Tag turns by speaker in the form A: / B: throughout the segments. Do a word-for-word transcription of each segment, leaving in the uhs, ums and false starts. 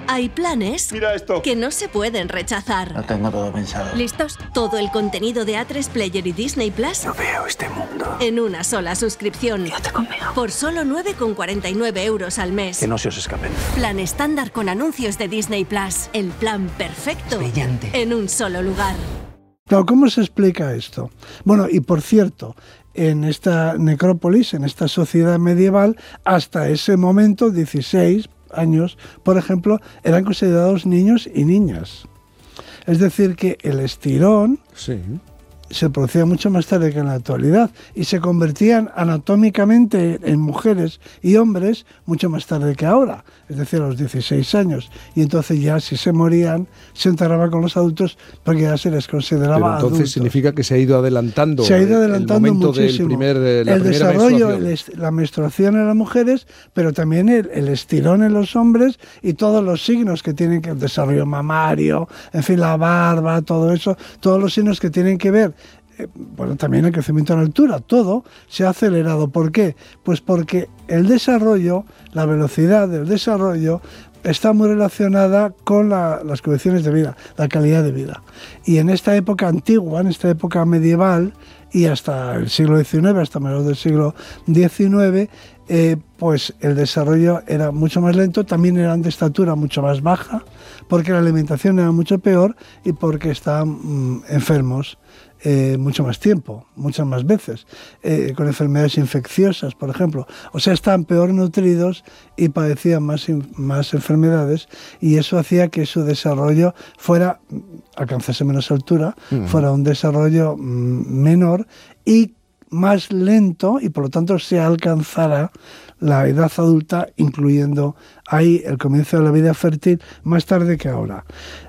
A: Hay planes
B: Mira esto.
A: que no se pueden rechazar.
C: Lo tengo todo pensado.
A: ¿Listos? Todo el contenido de A tres Player y Disney Plus
C: No veo este mundo.
A: en una sola suscripción.
C: Yo te conmigo.
A: Por solo nueve con cuarenta y nueve euros al mes.
C: Que no se os escapen.
A: Plan estándar con anuncios de Disney Plus. El plan perfecto.
C: Brillante.
A: En un solo lugar.
D: Claro, ¿cómo se explica esto? Bueno, y por cierto, en esta necrópolis, en esta sociedad medieval, hasta ese momento, dieciséis años, por ejemplo, eran considerados niños y niñas. Es decir, que el estirón
E: Sí.
D: se producía mucho más tarde que en la actualidad y se convertían anatómicamente en mujeres y hombres mucho más tarde que ahora, es decir, a los dieciséis años. Y entonces ya si se morían, se enterraban con los adultos porque ya se les consideraba
E: Pero entonces
D: adultos.
E: significa que se ha ido adelantando.
D: Se ha ido adelantando
E: el momento
D: muchísimo.
E: Del primer, eh, la
D: el
E: primera
D: desarrollo,
E: menstruación.
D: el est- la menstruación en las mujeres, pero también el, el estirón en los hombres y todos los signos que tienen que el desarrollo mamario, en fin, la barba, todo eso, todos los signos que tienen que ver. Eh, bueno, también el crecimiento en altura, todo se ha acelerado. ¿Por qué? Pues porque el desarrollo, la velocidad del desarrollo está muy relacionada con la, las condiciones de vida, la calidad de vida. Y en esta época antigua, en esta época medieval y hasta el siglo diecinueve, hasta mediados del siglo diecinueve, eh, pues el desarrollo era mucho más lento, también eran de estatura mucho más baja, porque la alimentación era mucho peor y porque estaban mm, enfermos. Eh, mucho más tiempo, muchas más veces, eh, con enfermedades infecciosas, por ejemplo. O sea, estaban peor nutridos y padecían más, más enfermedades y eso hacía que su desarrollo fuera, alcanzase menos altura, uh-huh. fuera un desarrollo mm, menor y más lento y por lo tanto se alcanzara la edad adulta, incluyendo ahí el comienzo de la vida fértil más tarde que ahora.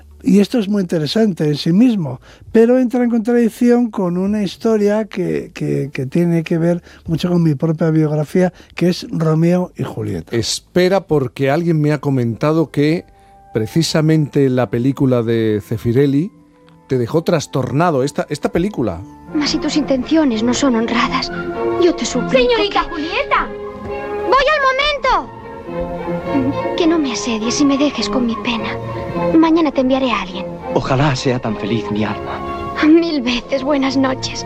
D: Y esto es muy interesante en sí mismo, pero entra en contradicción con una historia que, que, que tiene que ver mucho con mi propia biografía, que es Romeo y Julieta.
E: Espera, porque alguien me ha comentado que precisamente la película de Zeffirelli te dejó trastornado. Esta, esta película.
F: Mas si tus intenciones no son honradas, yo te suplico...
G: ¡Señorita
F: que...
G: Julieta!
F: ¡Voy al momento! Que no me asedies y me dejes con mi pena. Mañana te enviaré a alguien.
C: Ojalá sea tan feliz mi alma.
F: Mil veces buenas noches.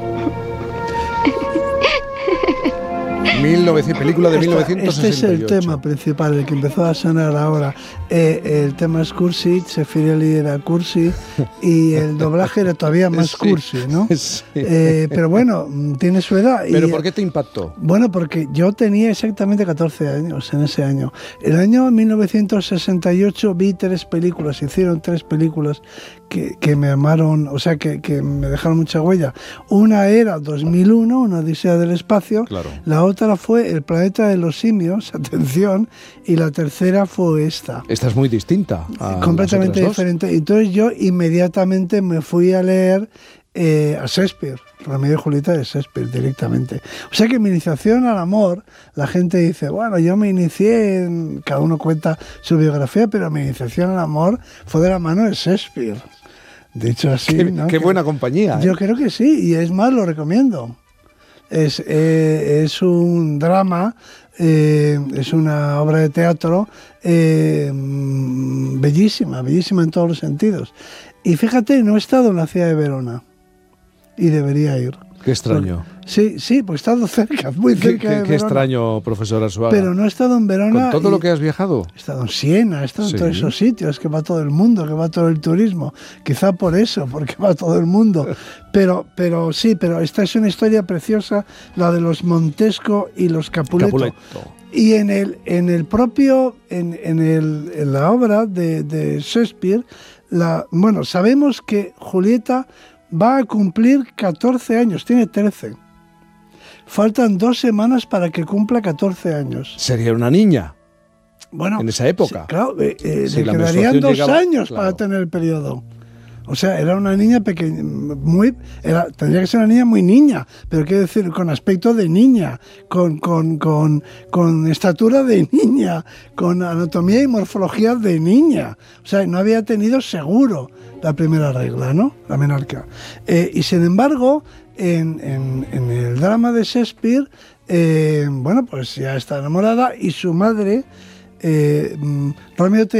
E: mil novecientos, película de
D: Esta,
E: mil novecientos sesenta y ocho.
D: Este es el tema principal, el que empezó a sonar ahora. Eh, el tema es cursi, Zeffirelli era cursi y el doblaje era todavía más
E: sí,
D: cursi, ¿no?
E: Sí.
D: Eh, pero bueno, tiene su edad.
E: ¿Pero
D: y,
E: por qué te impactó?
D: Bueno, porque yo tenía exactamente catorce años en ese año. El año mil novecientos sesenta y ocho vi tres películas, hicieron tres películas que, que me amaron, o sea, que, que me dejaron mucha huella. Una era dos mil uno, Una odisea del espacio.
E: Claro.
D: La otra fue El planeta de los simios, atención, y la tercera fue esta.
E: Esta es muy distinta a
D: completamente
E: las otras
D: diferente. Dos. Entonces yo inmediatamente me fui a leer eh, a Shakespeare, Romeo y Julieta de Shakespeare directamente. O sea que mi iniciación al amor, la gente dice, bueno, yo me inicié, en, cada uno cuenta su biografía, pero mi iniciación al amor fue de la mano de Shakespeare. Dicho así,
E: Qué,
D: ¿no?
E: qué
D: que,
E: buena compañía.
D: Yo
E: ¿eh?
D: creo que sí, y es más, lo recomiendo. Es, eh, es un drama, eh, es una obra de teatro eh, bellísima, bellísima en todos los sentidos. Y fíjate, no he estado en la ciudad de Verona y debería ir.
E: Qué extraño.
D: Porque, sí, sí, pues he estado cerca, muy cerca
E: qué,
D: de
E: qué,
D: Verona.
E: Qué extraño, profesor Arzuaga.
D: Pero no he estado en Verona.
E: ¿Con todo
D: y,
E: lo que has viajado?
D: He estado en Siena, he estado
E: sí.
D: en todos esos sitios que va todo el mundo, que va todo el turismo. Quizá por eso, porque va todo el mundo. Pero, pero sí, pero esta es una historia preciosa, la de los Montesco y los Capuleto.
E: Capuleto.
D: Y en el, en el propio, en, en, el, en la obra de, de Shakespeare, la, bueno, sabemos que Julieta va a cumplir catorce años, tiene trece. Faltan dos semanas para que cumpla catorce años.
E: ¿Sería una niña?
D: Bueno,
E: en esa época.
D: Sí, claro, eh, eh,
E: sí,
D: le quedarían dos
E: llegaba,
D: años
E: claro.
D: para tener el periodo. O sea, era una niña pequeña, muy, era, tendría que ser una niña muy niña, pero quiero decir, con aspecto de niña, con, con, con, con estatura de niña, con anatomía y morfología de niña. O sea, no había tenido seguro la primera regla, ¿no? La menarca. Eh, y sin embargo, en, en, en el drama de Shakespeare, eh, bueno, pues ya está enamorada y su madre, eh, Romeo